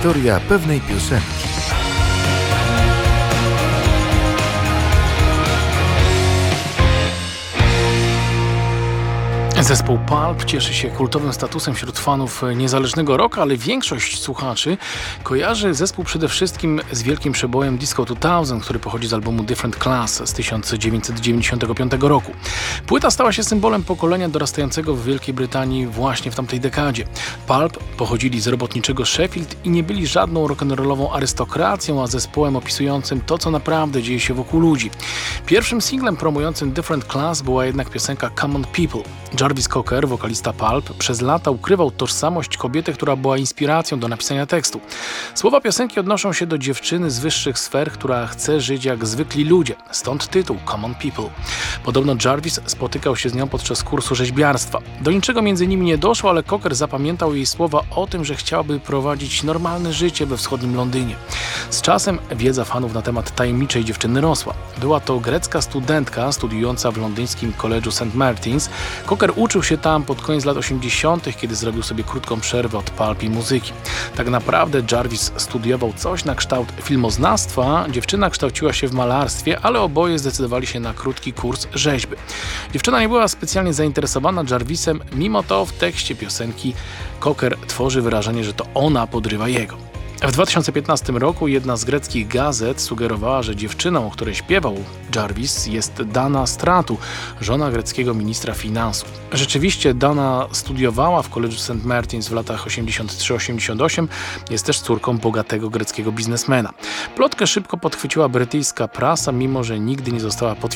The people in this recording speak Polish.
Historia pewnej piosenki. Zespół Pulp cieszy się kultowym statusem wśród fanów niezależnego rocka, ale większość słuchaczy kojarzy zespół przede wszystkim z wielkim przebojem Disco 2000, który pochodzi z albumu Different Class z 1995 roku. Płyta stała się symbolem pokolenia dorastającego w Wielkiej Brytanii właśnie w tamtej dekadzie. Pulp pochodzili z robotniczego Sheffield i nie byli żadną rock'n'rollową arystokracją, a zespołem opisującym to, co naprawdę dzieje się wokół ludzi. Pierwszym singlem promującym Different Class była jednak piosenka Common People. Jarvis Cocker, wokalista Pulp, przez lata ukrywał tożsamość kobiety, która była inspiracją do napisania tekstu. Słowa piosenki odnoszą się do dziewczyny z wyższych sfer, która chce żyć jak zwykli ludzie. Stąd tytuł Common People. Podobno Jarvis spotykał się z nią podczas kursu rzeźbiarstwa. Do niczego między nimi nie doszło, ale Cocker zapamiętał jej słowa o tym, że chciałaby prowadzić normalne życie we wschodnim Londynie. Z czasem wiedza fanów na temat tajemniczej dziewczyny rosła. Była to grecka studentka studiująca w londyńskim College'u St. Martin's. Cocker uczył się tam pod koniec lat 80., kiedy zrobił sobie krótką przerwę od Pulp i muzyki. Tak naprawdę Jarvis studiował coś na kształt filmoznawstwa, dziewczyna kształciła się w malarstwie, ale oboje zdecydowali się na krótki kurs rzeźby. Dziewczyna nie była specjalnie zainteresowana Jarvisem, mimo to w tekście piosenki Cocker tworzy wyrażenie, że to ona podrywa jego. W 2015 roku jedna z greckich gazet sugerowała, że dziewczyną, o której śpiewał Jarvis, jest Dana Stratu, żona greckiego ministra finansów. Rzeczywiście Dana studiowała w College'u St. Martin's w latach 83-88, jest też córką bogatego greckiego biznesmena. Plotkę szybko podchwyciła brytyjska prasa, mimo że nigdy nie została potwierdzona